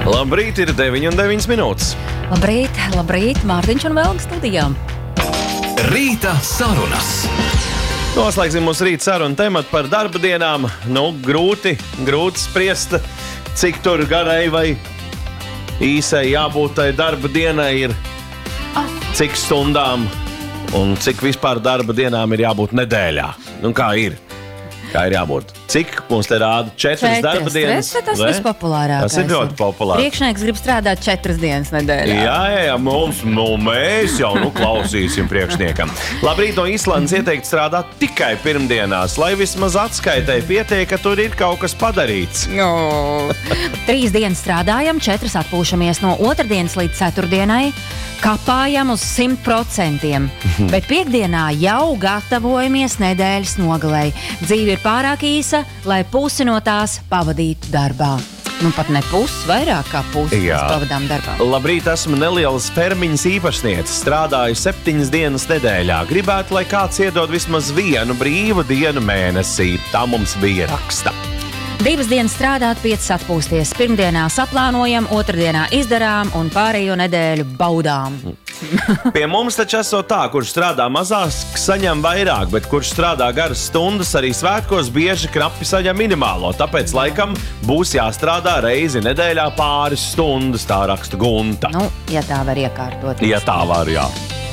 Labrīt, ir 9:09 minūtes. Labrīt, Mārtiņš un Velga studijā. Rīta sarunas. Noslēgsim mūsu rīta sarunu tematu par darba dienām. Grūti spriest, cik tur garai vai īsai jābūt tai darba dienai ir, cik stundām un cik vispār darba dienām ir jābūt nedēļā. Kā ir? Kā ir jābūt? Cik mums te rāda 4 darba dienas? Tas ir vispopulārākais. Tas ir ļoti populārs. Priekšnieks grib strādāt 4 dienas nedēļā. Jā, mēs jau klausīsim priekšniekam. Labrīt, no Islandes ieteikt strādāt tikai pirmdienās, lai vismaz atskaitē pietiek, ka tur ir kaut kas padarīts. 3 dienas strādājam, 4 atpūšamies, no otrdienas līdz ceturtdienai kapājam uz 100%, bet piekdienā jau gatavojamies nedēļas nogalei. Dzīve ir pārāk īsa, lai pusi no tās pavadītu darbā. Pat ne pusi, vairāk kā pusi mēs pavadām darbā. Labrīt, esmu nelielas fermiņas īpašniece. Strādāju 7 dienas nedēļā. Gribētu, lai kāds iedod vismaz vienu brīvu dienu mēnesī. Tā mums bija raksta. 2 dienas strādāt, 5 atpūsties. Pirmdienās aplānojam, otrdienā izdarām un pārējo nedēļu baudām. Pie mums taču esot tā, kurš strādā mazāk, saņem vairāk, bet kurš strādā garas stundas, arī svētkos bieži knapi saņem minimālo. Tāpēc laikam būs jāstrādā reizi nedēļā pāris stundas, tā raksta Gunta. Ja tā var iekārtot. Ja tā var, jā.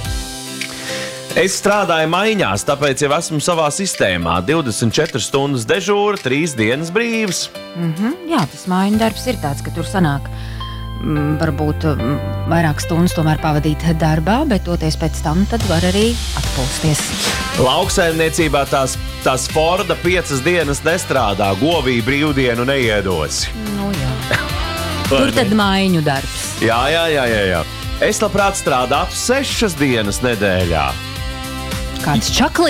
Es strādāju maiņās, tāpēc jau esmu savā sistēmā. 24 stundas dežūra, 3 dienas brīvs. Jā, tas maiņu darbs ir tāds, ka tur sanāk varbūt vairāk stundas tomēr pavadīt darbā, bet toties pēc tam tad var arī atpūsties. Lauksaimniecībā tās Forda 5 dienas nestrādā, govī brīvdienu neiedos. Jā. Tur tad maiņu darbs. Jā. Es labprāt strādātu 6 dienas nedēļā. Kāds čaklī?